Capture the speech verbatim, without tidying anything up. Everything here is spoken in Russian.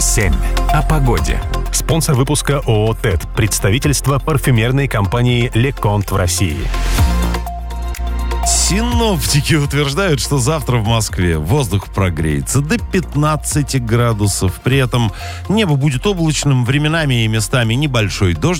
семь. О погоде. Спонсор выпуска ООО «ТЭД». Представительство парфюмерной компании «Леконт» в России. Синоптики утверждают, что завтра в Москве воздух прогреется до пятнадцати градусов. При этом небо будет облачным, временами и местами небольшой дождь.